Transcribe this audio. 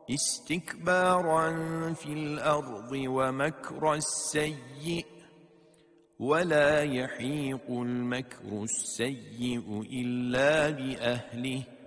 استكبارا في الأرض ومكر السيء ولا يحيق المكر السيء إلا بأهله